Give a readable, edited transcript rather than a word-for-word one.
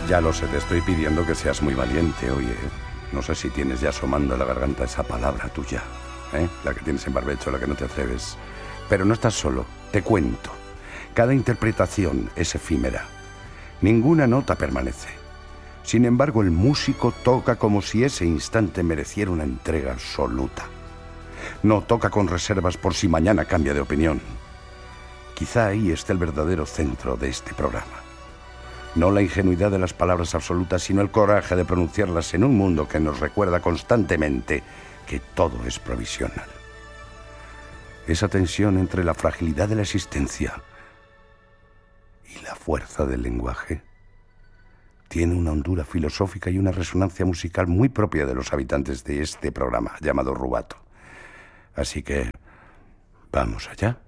Ya lo sé, te estoy pidiendo que seas muy valiente, oye. No sé si tienes ya asomando en la garganta esa palabra tuya, ¿eh? La que tienes en barbecho, la que no te atreves. Pero no estás solo, te cuento. Cada interpretación es efímera. Ninguna nota permanece. Sin embargo, el músico toca como si ese instante mereciera una entrega absoluta. No toca con reservas por si mañana cambia de opinión. Quizá ahí esté el verdadero centro de este programa. No la ingenuidad de las palabras absolutas, sino el coraje de pronunciarlas en un mundo que nos recuerda constantemente que todo es provisional. Esa tensión entre la fragilidad de la existencia y la fuerza del lenguaje tiene una hondura filosófica y una resonancia musical muy propia de los habitantes de este programa llamado Rubato. Así que, vamos allá.